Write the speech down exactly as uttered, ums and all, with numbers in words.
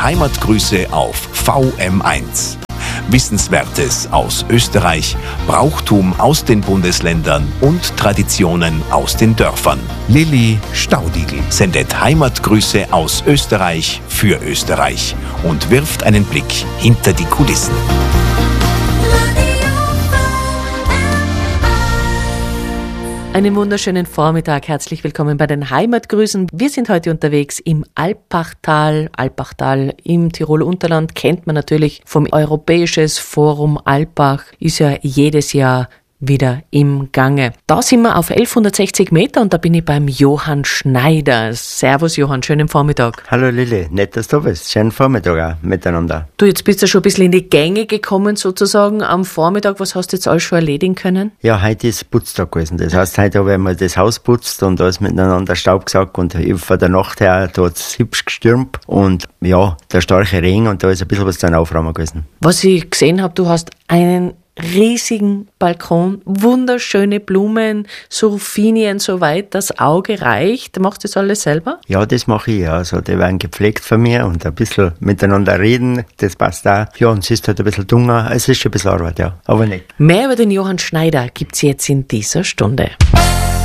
Heimatgrüße auf V M eins. Wissenswertes aus Österreich, Brauchtum aus den Bundesländern und Traditionen aus den Dörfern. Lilly Staudigl sendet Heimatgrüße aus Österreich für Österreich und wirft einen Blick hinter die Kulissen. Einen wunderschönen Vormittag, herzlich willkommen bei den Heimatgrüßen. Wir sind heute unterwegs im Alpbachtal. Alpbachtal im Tiroler Unterland kennt man natürlich vom Europäisches Forum Alpbach, ist ja jedes Jahr wieder im Gange. Da sind wir auf elfhundertsechzig Meter und da bin ich beim Johann Schneider. Servus Johann, schönen Vormittag. Hallo Lilly, nett, dass du bist. Schönen Vormittag auch miteinander. Du, jetzt bist du schon ein bisschen in die Gänge gekommen sozusagen am Vormittag. Was hast du jetzt alles schon erledigen können? Ja, heute ist Putztag gewesen. Das heißt, heute habe ich mal das Haus putzt und alles miteinander Staub gesaugt und von der Nacht her da hat es hübsch gestürmt und ja, der starke Regen und da ist ein bisschen was zum Aufräumen gewesen. Was ich gesehen habe, du hast einen riesigen Balkon, wunderschöne Blumen, Surfinien, soweit das Auge reicht. Machst du das alles selber? Ja, das mache ich, ja. Also, die werden gepflegt von mir und ein bisschen miteinander reden, das passt auch. Ja, und es ist halt ein bisschen dunger, es ist schon ein bisschen Arbeit, ja, aber nicht. Mehr über den Johann Schneider gibt's jetzt in dieser Stunde.